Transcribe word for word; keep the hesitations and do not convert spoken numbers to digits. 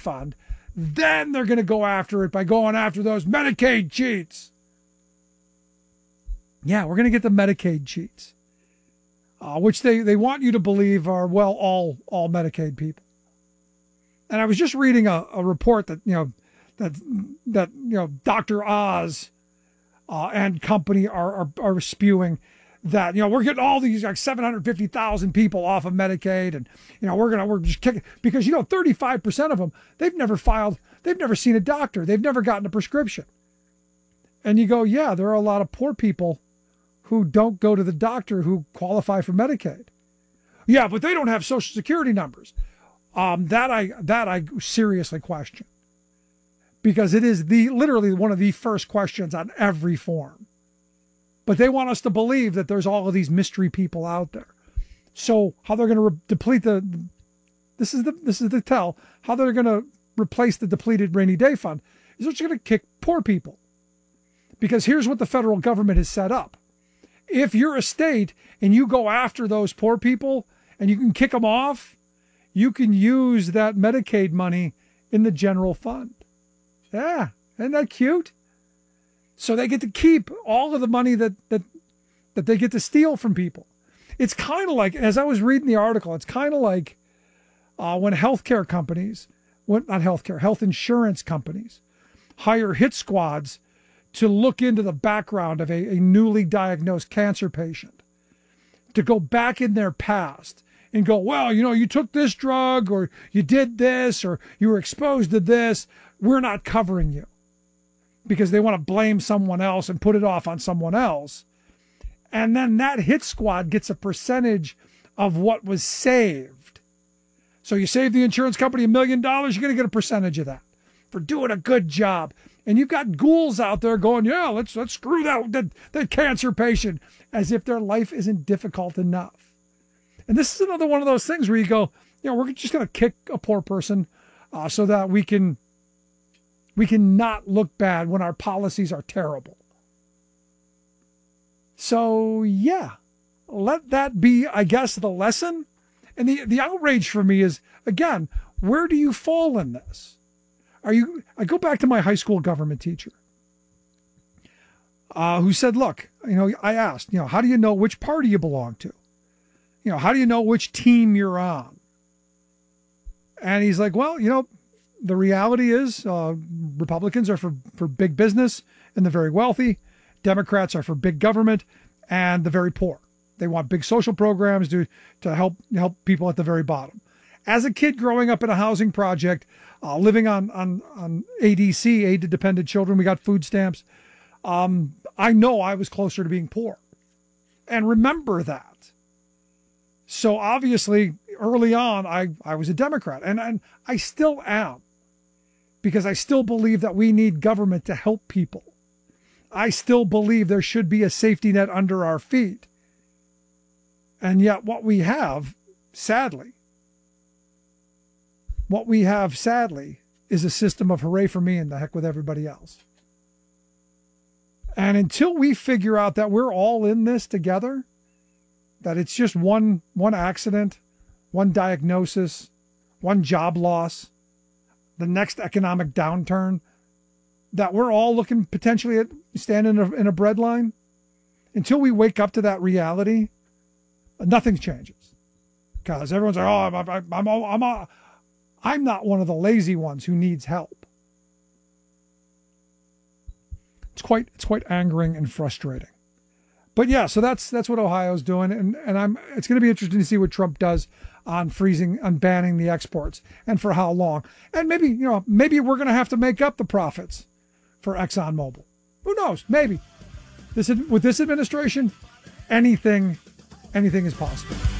fund. Then they're going to go after it by going after those Medicaid cheats. Yeah, we're going to get the Medicaid cheats, uh, which they, they want you to believe are, well, all all Medicaid people. And I was just reading a, a report that, you know, that, that you know, Doctor Oz uh, and company are, are, are spewing that, you know, we're getting all these like seven hundred fifty thousand people off of Medicaid, and, you know, we're going to, we're just kicking, because, you know, thirty-five percent of them, they've never filed, they've never seen a doctor, they've never gotten a prescription. And you go, yeah, there are a lot of poor people who don't go to the doctor who qualify for Medicaid. Yeah, but they don't have Social Security numbers. Um, that I, that I seriously question, because it is the, literally one of the first questions on every form. But they want us to believe that there's all of these mystery people out there. So how they're going to re- deplete the, this is the, this is the tell, how they're going to replace the depleted rainy day fund is they're just going to kick poor people. Because here's what the federal government has set up. If you're a state and you go after those poor people and you can kick them off, you can use that Medicaid money in the general fund. Yeah, isn't that cute? So they get to keep all of the money that that, that they get to steal from people. It's kind of like, as I was reading the article, it's kind of like uh, when healthcare companies, when, not healthcare, health insurance companies hire hit squads to look into the background of a, a newly diagnosed cancer patient, to go back in their past and go, well, you know, you took this drug, or you did this, or you were exposed to this. We're not covering you, because they want to blame someone else and put it off on someone else. And then that hit squad gets a percentage of what was saved. So you save the insurance company a million dollars, you're going to get a percentage of that for doing a good job. And you've got ghouls out there going, yeah, let's let's screw that, that, that cancer patient, as if their life isn't difficult enough. And this is another one of those things where you go, you know, we're just going to kick a poor person uh, so that we can we can not look bad when our policies are terrible. So, yeah, let that be, I guess, the lesson. And the, the outrage for me is, again, where do you fall in this? Are you? I go back to my high school government teacher uh, who said, look, you know, I asked, you know, how do you know which party you belong to? You know, how do you know which team you're on? And he's like, well, you know, the reality is uh, Republicans are for, for big business and the very wealthy. Democrats are for big government and the very poor. They want big social programs to, to help help people at the very bottom. As a kid growing up in a housing project, uh, living on, on, on A D C, aid to dependent children, we got food stamps. Um, I know I was closer to being poor. And remember that. So obviously, early on, I, I was a Democrat. And, and I still am. Because I still believe that we need government to help people. I still believe there should be a safety net under our feet. And yet what we have, sadly, what we have, sadly, is a system of hooray for me and the heck with everybody else. And until we figure out that we're all in this together, that it's just one, one accident, one diagnosis, one job loss, the next economic downturn, that we're all looking potentially at standing in a, in a breadline, until we wake up to that reality, nothing changes. Because everyone's like, oh, I'm, I'm, I'm, I'm, I'm, I'm not one of the lazy ones who needs help. It's quite, it's quite angering and frustrating. But yeah, so that's that's what Ohio's doing, and and I'm. It's going to be interesting to see what Trump does on freezing, on banning the exports, and for how long. And maybe you know, maybe we're going to have to make up the profits for ExxonMobil. Who knows? Maybe this with this administration, anything, anything is possible.